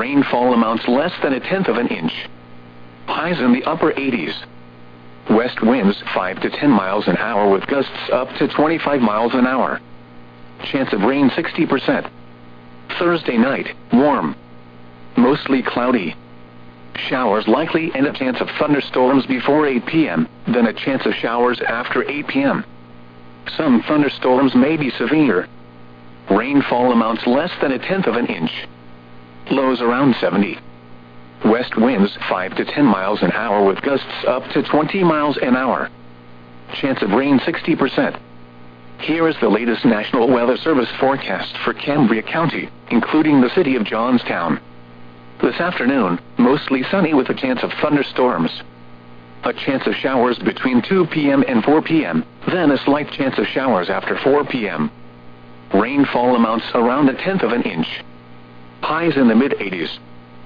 Rainfall amounts less than 1/10 of an inch. Highs in the upper 80s. West winds 5 to 10 miles an hour with gusts up to 25 miles an hour. Chance of rain 60%. Thursday night, warm. Mostly cloudy. Showers likely and a chance of thunderstorms before 8 p.m., then a chance of showers after 8 p.m. Some thunderstorms may be severe. Rainfall amounts less than 1/10 of an inch. Lows around 70. West winds 5 to 10 miles an hour with gusts up to 20 miles an hour. Chance of rain 60%. Here is the latest National Weather Service forecast for Cambria County, including the city of Johnstown. This afternoon, mostly sunny with a chance of thunderstorms. A chance of showers between 2 p.m. and 4 p.m., then a slight chance of showers after 4 p.m. Rainfall amounts around 1/10 of an inch. Highs in the mid-80s.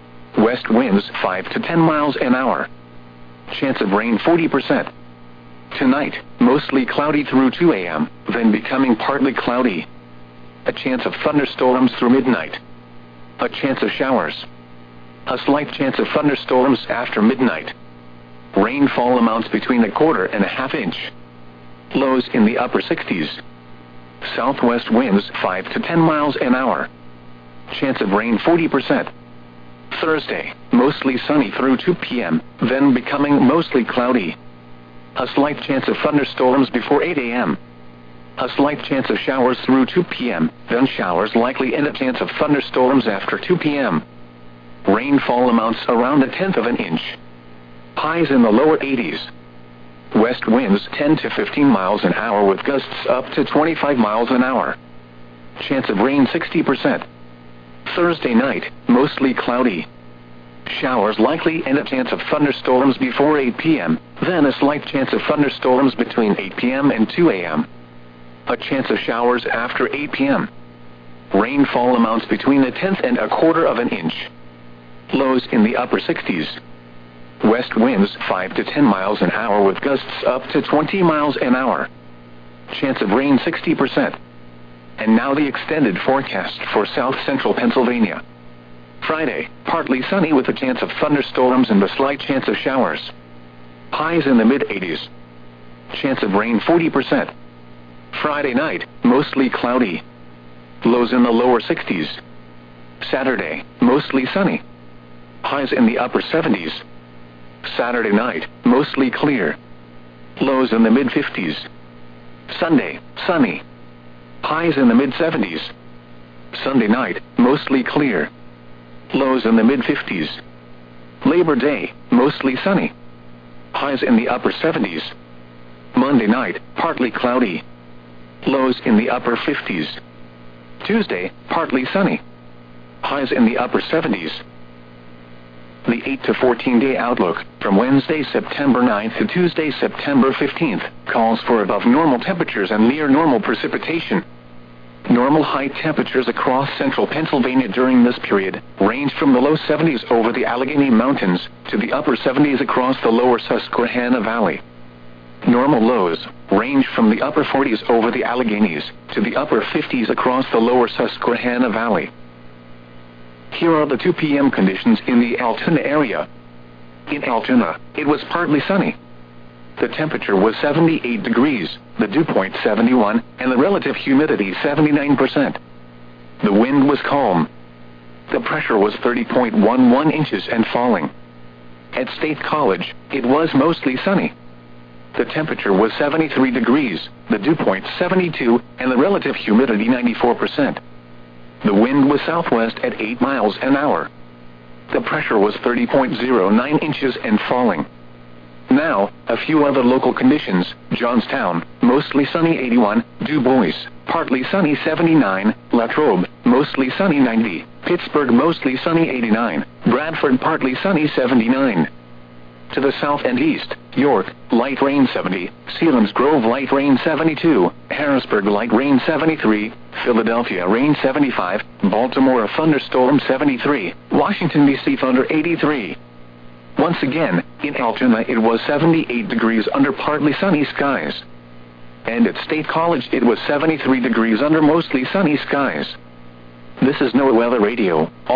West winds 5 to 10 miles an hour. Chance of rain 40%. Tonight, mostly cloudy through 2 a.m., then becoming partly cloudy. A chance of thunderstorms through midnight. A chance of showers. A slight chance of thunderstorms after midnight. Rainfall amounts between 1/4 and 1/2 inch. Lows in the upper 60s. Southwest winds 5 to 10 miles an hour. Chance of rain 40%. Thursday, mostly sunny through 2 p.m., then becoming mostly cloudy. A slight chance of thunderstorms before 8 a.m. A slight chance of showers through 2 p.m., then showers likely and a chance of thunderstorms after 2 p.m. Rainfall amounts around 1/10 of an inch. Highs in the lower 80s. West winds 10 to 15 miles an hour with gusts up to 25 miles an hour. Chance of rain 60%. Thursday night, mostly cloudy. Showers likely and a chance of thunderstorms before 8 p.m., then a slight chance of thunderstorms between 8 p.m. and 2 a.m. A chance of showers after 8 p.m. Rainfall amounts between 1/10 and 1/4 of an inch. Lows in the upper 60s. West winds 5 to 10 miles an hour with gusts up to 20 miles an hour. Chance of rain 60%. And now the extended forecast for south-central Pennsylvania. Friday, partly sunny with a chance of thunderstorms and a slight chance of showers. Highs in the mid-80s. Chance of rain 40%. Friday night, mostly cloudy. Lows in the lower 60s. Saturday, mostly sunny. Highs in the upper 70s. Saturday night, mostly clear. Lows in the mid-50s. Sunday, sunny. Highs in the mid-70s. Sunday night, mostly clear. Lows in the mid-50s. Labor Day, mostly sunny. Highs in the upper 70s. Monday night, partly cloudy. Lows in the upper 50s. Tuesday, partly sunny. Highs in the upper 70s. The 8 to 14-day outlook, from Wednesday, September 9th to Tuesday, September 15th, calls for above normal temperatures and near normal precipitation. Normal high temperatures across central Pennsylvania during this period range from the low 70s over the Allegheny Mountains to the upper 70s across the lower Susquehanna Valley. Normal lows range from the upper 40s over the Alleghenies to the upper 50s across the lower Susquehanna Valley. Here are the 2 p.m. conditions in the Altoona area. In Altoona, it was partly sunny. The temperature was 78 degrees, the dew point 71, and the relative humidity 79%. The wind was calm. The pressure was 30.11 inches and falling. At State College, it was mostly sunny. The temperature was 73 degrees, the dew point 72, and the relative humidity 94%. The wind was southwest at 8 miles an hour. The pressure was 30.09 inches and falling. Now, a few other local conditions. Johnstown, mostly sunny 81, Du Bois, partly sunny 79, Latrobe, mostly sunny 90, Pittsburgh, mostly sunny 89, Bradford, partly sunny 79. To the south and east, York, light rain 70, Selinsgrove, light rain 72, Harrisburg, light rain 73, Philadelphia, rain 75, Baltimore, a thunderstorm 73, Washington, D.C., thunder 83. Once again, in Altoona it was 78 degrees under partly sunny skies. And at State College it was 73 degrees under mostly sunny skies. This is NOAA Weather Radio.